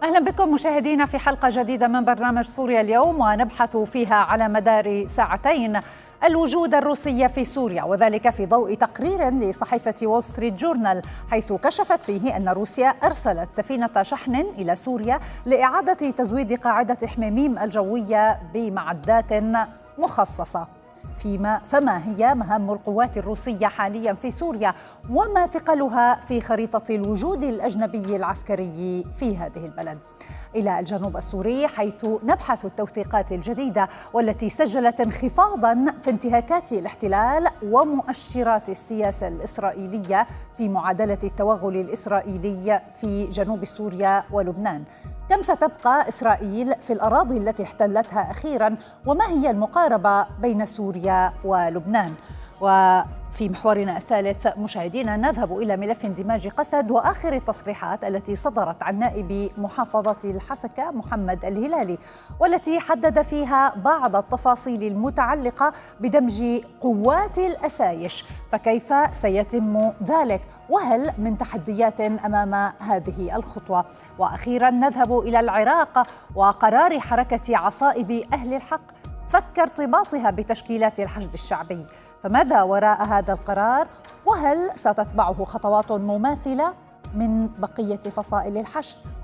أهلا بكم مشاهدينا في حلقة جديدة من برنامج سوريا اليوم، ونبحث فيها على مدار ساعتين الوجود الروسي في سوريا، وذلك في ضوء تقرير لصحيفة وول ستريت جورنال، حيث كشفت فيه أن روسيا أرسلت سفينة شحن إلى سوريا لإعادة تزويد قاعدة حميميم الجوية بمعدات مخصصة. فما هي مهام القوات الروسية حاليا في سوريا، وما ثقلها في خريطة الوجود الأجنبي العسكري في هذه البلد؟ إلى الجنوب السوري، حيث نبحث التوثيقات الجديدة والتي سجلت انخفاضا في انتهاكات الاحتلال ومؤشرات السياسة الإسرائيلية في معادلة التوغل الإسرائيلي في جنوب سوريا ولبنان. كم ستبقى إسرائيل في الأراضي التي احتلتها أخيرا، وما هي المقاربة بين سوريا ولبنان؟ وفي محورنا الثالث مشاهدينا نذهب إلى ملف اندماج قسد وآخر التصريحات التي صدرت عن نائب محافظة الحسكة محمد الهلالي، والتي حدد فيها بعض التفاصيل المتعلقة بدمج قوات الأسايش، فكيف سيتم ذلك؟ وهل من تحديات أمام هذه الخطوة؟ وأخيرا نذهب إلى العراق وقرار حركة عصائب أهل الحق فك ارتباطها بتشكيلات الحشد الشعبي، فماذا وراء هذا القرار؟ وهل ستتبعه خطوات مماثلة من بقية فصائل الحشد؟